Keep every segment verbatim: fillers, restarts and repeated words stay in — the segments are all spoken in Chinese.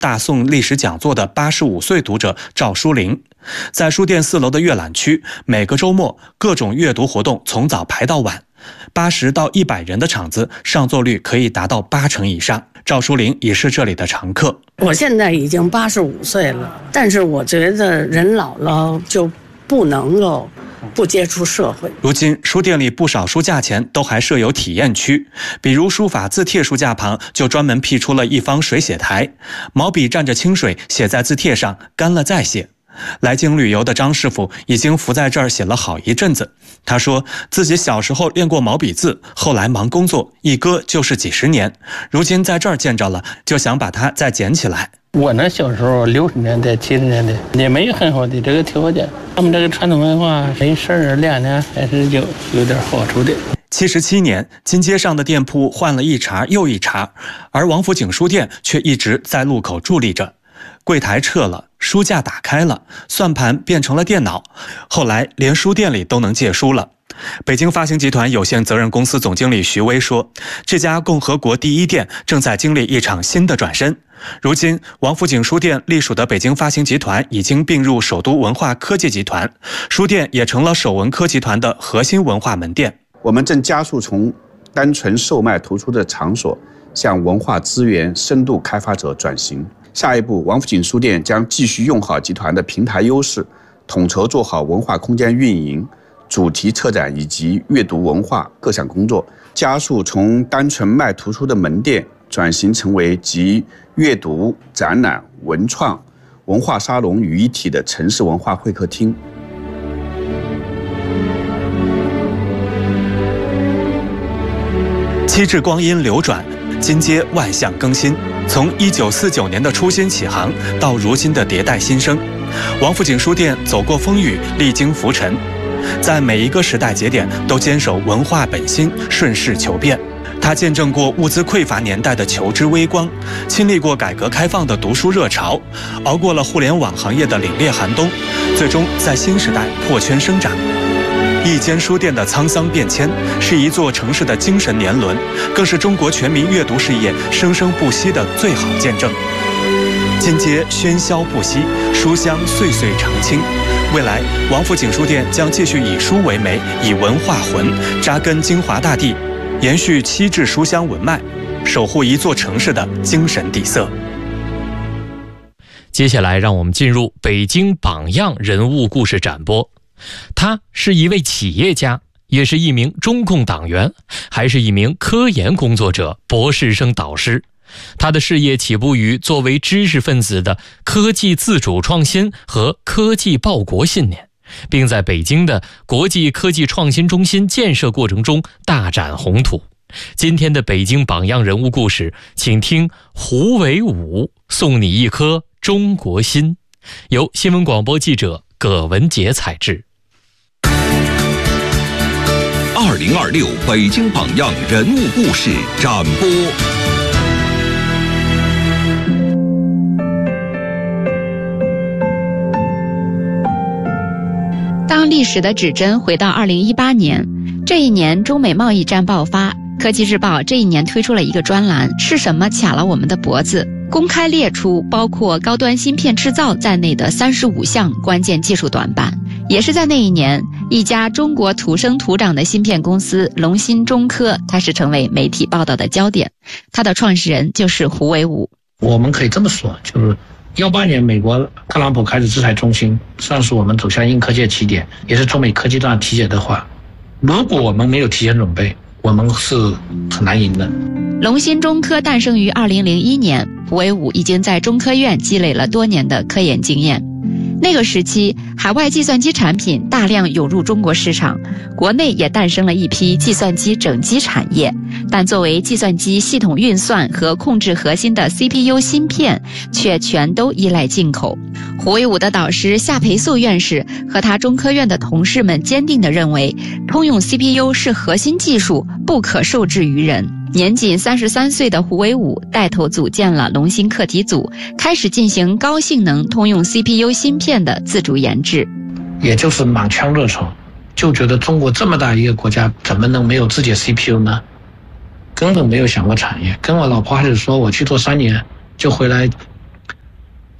大宋历史讲座的八十五岁读者赵淑玲。在书店四楼的阅览区，每个周末各种阅读活动从早排到晚，八十到一百人的场子上座率可以达到八成以上。赵淑玲也是这里的常客。 我现在已经八十五岁了，但是我觉得人老了就不能够不接触社会。 如今书店里不少书架前都还设有体验区，比如书法字帖书架旁就专门辟出了一方水写台，毛笔蘸着清水写在字帖上，干了再写。来京旅游的张师傅已经伏在这儿写了好一阵子。他说自己小时候练过毛笔字，后来忙工作一搁就是几十年，如今在这儿见着了，就想把它再捡起来。 我那小时候六十年代七十年代也没有很好的这个条件，他们这个传统文化没事儿练练还是有有点好处的。 七十七年，金街上的店铺换了一茬又一茬，而王府井书店却一直在路口伫立着。柜台撤了，书架打开了，算盘变成了电脑，后来连书店里都能借书了。北京发行集团有限责任公司总经理徐威说，这家共和国第一店正在经历一场新的转身。如今王府井书店隶属的北京发行集团已经并入首都文化科技集团，书店也成了首文科集团的核心文化门店。 我们正加速从单纯售卖图书的场所向文化资源深度开发者转型。下一步，王府井书店将继续用好集团的平台优势，统筹做好文化空间运营、主题策展以及阅读文化各项工作，加速从单纯卖图书的门店转型成为集阅读、展览、文创、文化沙龙于一体的城市文化会客厅。 七至光阴流转，金街万象更新。从一九四九年的初心起航到如今的迭代新生，王府井书店走过风雨，历经浮沉，在每一个时代节点都坚守文化本心，顺势求变。他见证过物资匮乏年代的求知微光，亲历过改革开放的读书热潮，熬过了互联网行业的凛冽寒冬，最终在新时代破圈生长。一间书店的沧桑变迁，是一座城市的精神年轮，更是中国全民阅读事业生生不息的最好见证。金街喧嚣不息，书香岁岁常青。未来，王府井书店将继续以书为媒，以文化魂扎根京华大地，延续七至书香文脉，守护一座城市的精神底色。 接下来，让我们进入北京榜样人物故事展播。他是一位企业家，也是一名中共党员，还是一名科研工作者、博士生导师。他的事业起步于作为知识分子的科技自主创新和科技报国信念，并在北京的国际科技创新中心建设过程中大展宏图。今天的北京榜样人物故事，请听胡惟武送你一颗中国心，由新闻广播记者葛文杰采制。 二零二六北京榜样人物故事展播。 当历史的指针回到二零一八年，这一年中美贸易战爆发，科技日报这一年推出了一个专栏，是什么卡了我们的脖子？公开列出包括高端芯片制造在内的三十五项关键技术短板。也是在那一年，一家中国土生土长的芯片公司龙芯中科开始成为媒体报道的焦点，它的创始人就是胡惟武。 我们可以这么说，就是一八年美国特朗普开始制裁中芯，实际上是我们走向硬科技的起点，也是中美科技战提前的话，如果我们没有提前准备，我们是很难赢的。 龙芯中科诞生于二零零一年，胡惟武已经在中科院积累了多年的科研经验。那个时期，海外计算机产品大量涌入中国市场，国内也诞生了一批计算机整机产业，但作为计算机系统运算和控制核心的 C P U 芯片却全都依赖进口。胡惟武的导师夏培素院士和他中科院的同事们坚定地认为，通用 C P U 是核心技术，不可受制于人。年仅三十三岁的胡惟武带头组建了龙芯课题组，开始进行高性能通用 C P U 芯片的自主研制。 也就是满腔热诚，就觉得中国这么大一个国家，怎么能没有自己的 C P U 呢？根本没有想过产业。跟我老婆还是说，我去做三年就回来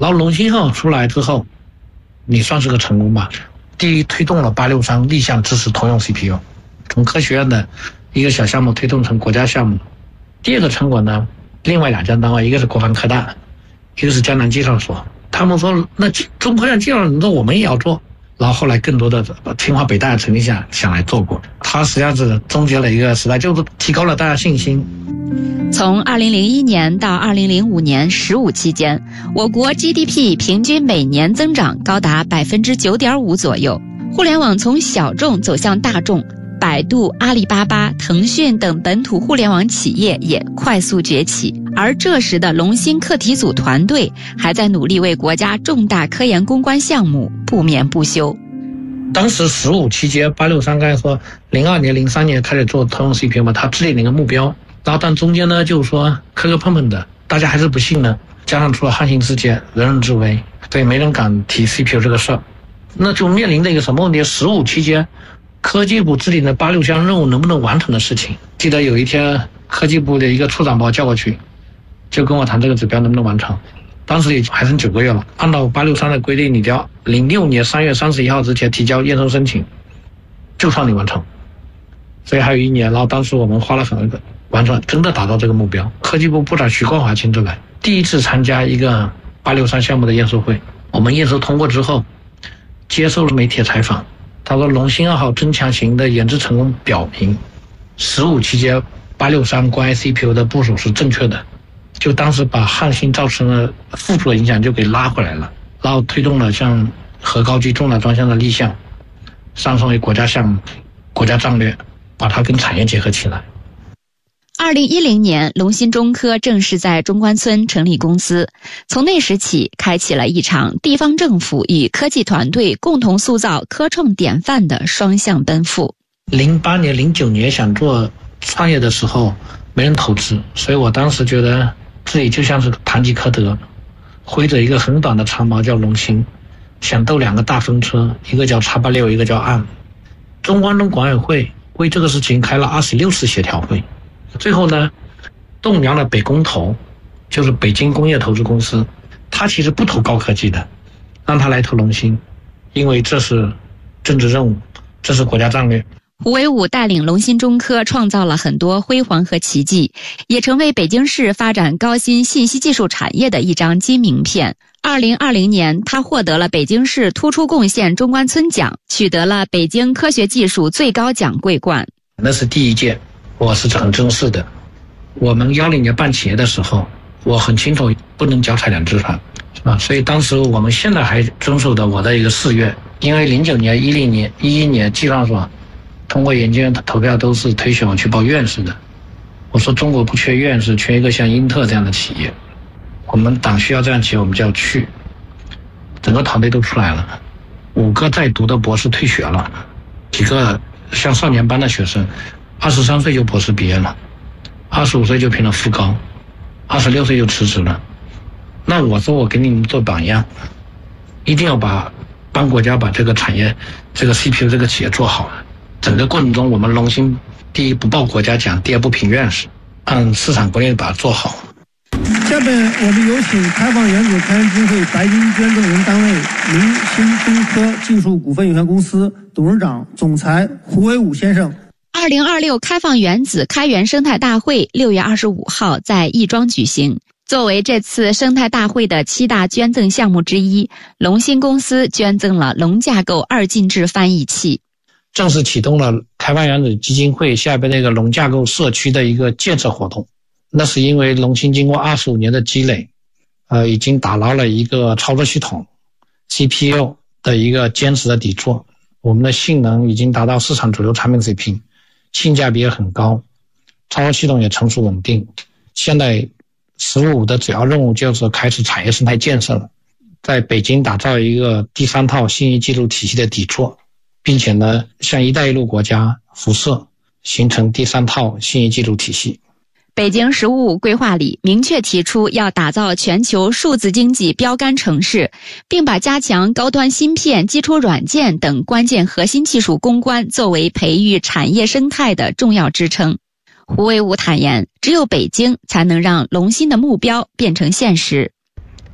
然后龙芯号出来之后，你算是个成功吧。第一，推动了八六三立项支持通用 C P U， 从科学院的一个小项目推动成国家项目。第二个成果呢，另外两家单位，一个是国防科大，一个是江南机上所，他们说那中科院既然能做，我们也要做。然后后来更多的清华北大成立下想来做过，它实际上是终结了一个时代，就是提高了大家信心。 从二零零一年到二零零五年十五期间，我国 G D P 平均每年增长高达百分之九点五左右，互联网从小众走向大众，百度、阿里巴巴、腾讯等本土互联网企业也快速崛起。而这时的龙芯课题组团队还在努力为国家重大科研攻关项目不眠不休。 当时十五期间八六三刚才说零二年零三年开始做通用 C P U 嘛，他制定了一个目标，然后但中间呢就是说磕磕碰碰的，大家还是不信呢，加上出了汉信事件，人人自危，所以没人敢提 C P U 这个事儿。那就面临的一个什么问题？十五期间科技部制定的八六项任务能不能完成的事情。记得有一天科技部的一个处长把我叫过去，就跟我谈这个指标能不能完成。当时也还剩九个月了，按照八六三的规定，你要零六年三月三十一号之前提交验收申请，就算你完成。所以还有一年，然后当时我们花了很多个完成，真的达到这个目标。科技部部长徐光华亲自来，第一次参加一个八六三项目的验收会，我们验收通过之后，接受了媒体采访，他说龙芯二号增强型的研制成功表明，十五期间八六三关于 C P U 的部署是正确的。就当时把汉信造成了负数的影响就给拉回来了，然后推动了像核高级重大专项的立项，上升为国家项目、国家战略，把它跟产业结合起来。 二零一零年，龙芯中科正式在中关村成立公司，从那时起，开启了一场地方政府与科技团队共同塑造科创典范的双向奔赴。 零八年、零九年想做创业的时候，没人投资，所以我当时觉得自己就像是堂吉诃德，挥着一个很短的长矛叫龙芯，想斗两个大风车，一个叫叉八六，一个叫岸。中关东管委会为这个事情开了二十六次协调会，最后呢，动员了北工投，就是北京工业投资公司，他其实不投高科技的，让他来投龙芯，因为这是政治任务，这是国家战略。 胡惟武带领龙芯中科创造了很多辉煌和奇迹，也成为北京市发展高新信息技术产业的一张金名片。二零二零年，他获得了北京市突出贡献中关村奖，取得了北京科学技术最高奖桂冠。 那是第一届，我是很珍视的。我们幺零年办企业的时候，我很清楚不能脚踩两只船，是吧？所以当时我们现在还遵守的我的一个誓约，因为零九年、一零年、一一年计算说。通过研究院投票都是推选我去报院士的，我说中国不缺院士，缺一个像英特这样的企业，我们党需要这样企业，我们就要去。整个团队都出来了，五个在读的博士退学了，几个像少年班的学生，二十三岁就博士毕业了，二十五岁就评了副高，二十六岁就辞职了。那我说我给你们做榜样，一定要把帮国家把这个产业，这个 C P U 这个企业做好。整个过程中，我们龙芯第一不报国家奖，第二不评院士，按市场规律把它做好。 下面我们有请开放原子开源基金会白金捐赠人单位龙芯中科技术股份有限公司董事长、总裁胡惟武先生。 二零二六开放原子开源生态大会六月二十五号在亦庄举行。作为这次生态大会的七大捐赠项目之一，龙芯公司捐赠了龙架构二进制翻译器。 正式启动了开放原子基金会下边那个龙架构社区的一个建设活动。那是因为龙芯经过二十五年的积累，呃，已经打牢了一个操作系统 C P U 的一个坚实的底座。我们的性能已经达到市场主流产品水平，性价比也很高，操作系统也成熟稳定。现在十五的主要任务就是开始产业生态建设了，在北京打造一个第三套信息技术体系的底座，并且呢，向一带一路国家辐射，形成第三套信息技术体系。 北京“十五五”规划里明确提出要打造全球数字经济标杆城市，并把加强高端芯片、基础软件等关键核心技术攻关作为培育产业生态的重要支撑。胡惟武坦言，只有北京才能让龙芯的目标变成现实。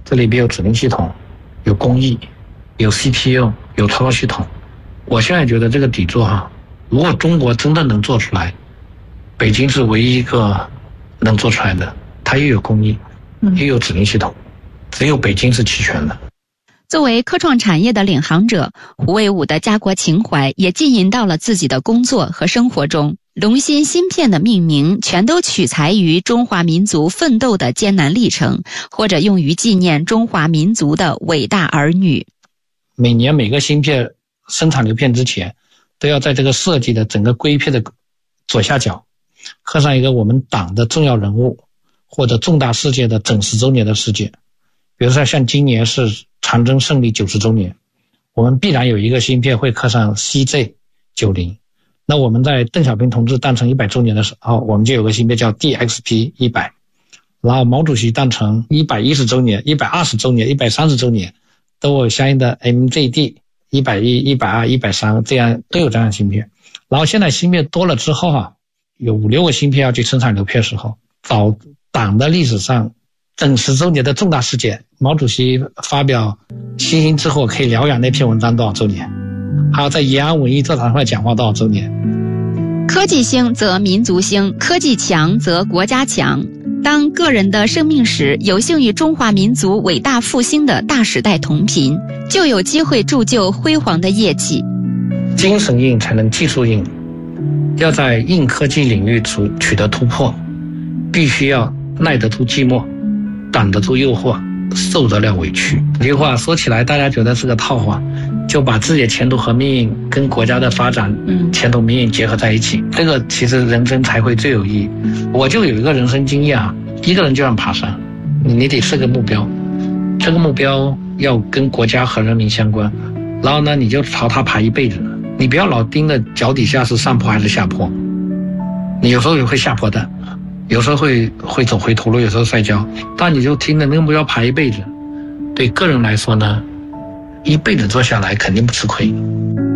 这里边有指令系统，有工艺，有 C P U， 有操作系统。我现在觉得这个底座哈，如果中国真的能做出来，北京是唯一一个能做出来的，它又有工艺，又有指令系统，只有北京是齐全的。 作为科创产业的领航者，胡卫武的家国情怀也浸淫到了自己的工作和生活中。龙芯芯片的命名全都取材于中华民族奋斗的艰难历程，或者用于纪念中华民族的伟大儿女。 每年每个芯片生产流片之前，都要在这个设计的整个规片的左下角刻上一个我们党的重要人物或者重大事件的整十周年的事件。比如说像今年是长征胜利九十周年，我们必然有一个芯片会刻上 C J 九十。那我们在邓小平同志诞辰一百周年的时候，我们就有个芯片叫 D X P 一百。然后毛主席诞辰一百一十周年、一百二十周年、一百三十周年都有相应的 M J D 一百一、一百二、一百三，这样都有这样的芯片。然后现在芯片多了之后啊，有五六个芯片要去生产流片时候，找党的历史上整十周年的重大事件，毛主席发表七星之后可以疗养那篇文章多少周年，还有在延安文艺座谈会讲话多少周年。 科技兴则民族兴，科技强则国家强。当个人的生命史有幸与中华民族伟大复兴的大时代同频，就有机会铸就辉煌的业绩。 精神硬才能技术硬，要在硬科技领域取得突破，必须要耐得住寂寞，挡得住诱惑，受得了委屈。这句话说起来大家觉得是个套话，就把自己的前途和命运跟国家的发展前途命运结合在一起，这个其实人生才会最有意义。我就有一个人生经验啊，一个人就想爬山，你得设个目标，这个目标要跟国家和人民相关，然后呢你就朝他爬一辈子，你不要老盯着脚底下是上坡还是下坡，你有时候也会下坡的，有时候会会走回头路，有时候摔跤，但你就听着那个目标爬一辈子。对个人来说呢，一辈子做下来肯定不吃亏。